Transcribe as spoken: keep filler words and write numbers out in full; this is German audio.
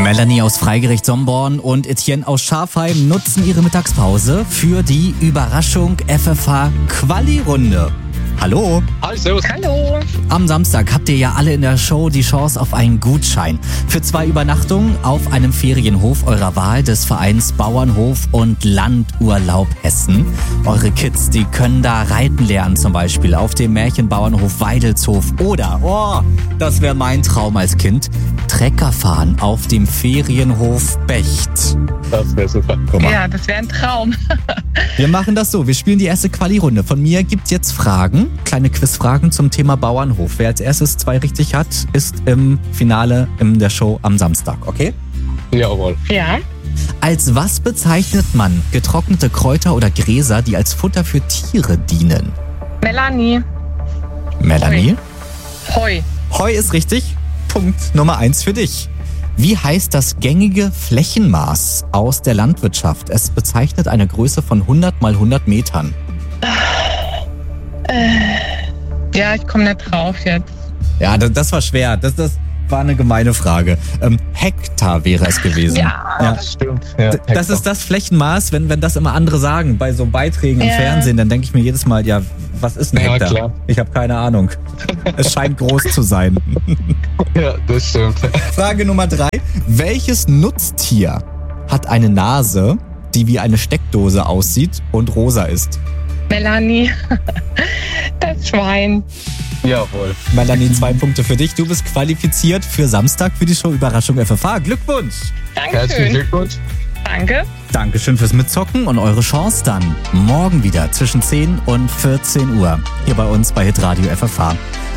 Melanie aus Freigericht Somborn und Etienne aus Schafheim nutzen ihre Mittagspause für die Überraschung F F H-Quali-Runde. Hallo. Hi, servus. Hallo. Am Samstag habt ihr ja alle in der Show die Chance auf einen Gutschein für zwei Übernachtungen auf einem Ferienhof eurer Wahl des Vereins Bauernhof und Landurlaub Hessen. Eure Kids, die können da reiten lernen, zum Beispiel auf dem Märchenbauernhof Weidelshof oder, oh, das wäre mein Traum als Kind, Trecker fahren auf dem Ferienhof Becht. Das wäre super. Guck mal. Ja, das wäre ein Traum. Wir machen das so, wir spielen die erste Quali-Runde. Von mir gibt's jetzt Fragen, kleine Quizfragen zum Thema Bauernhof. Wer als erstes zwei richtig hat, ist im Finale in der Show am Samstag, okay? Jawohl. Ja. Als was bezeichnet man getrocknete Kräuter oder Gräser, die als Futter für Tiere dienen? Melanie. Melanie? Heu. Heu ist richtig. Punkt Nummer eins für dich. Wie heißt das gängige Flächenmaß aus der Landwirtschaft? Es bezeichnet eine Größe von hundert mal hundert Metern. Äh, ja, ich komme nicht drauf jetzt. Ja, das, das war schwer. Das, das war eine gemeine Frage. Ähm, Hektar wäre es gewesen. Ja. Ja. Das stimmt. Ja, D- Das ist das Flächenmaß, wenn, wenn das immer andere sagen, bei so Beiträgen im Ja. Fernsehen, dann denke ich mir jedes Mal, ja, was ist ein Ja, Hektar? klar. Ich habe keine Ahnung. Es scheint groß zu sein. Ja, das stimmt. Frage Nummer drei. Welches Nutztier hat eine Nase, die wie eine Steckdose aussieht und rosa ist? Melanie. Das Schwein. Jawohl. Melanie, zwei Punkte für dich. Du bist qualifiziert für Samstag für die Show Überraschung F F H. Glückwunsch! Herzlichen Dankeschön. Glückwunsch. Danke. Dankeschön fürs Mitzocken und eure Chance dann morgen wieder zwischen zehn und vierzehn Uhr hier bei uns bei Hitradio F F H.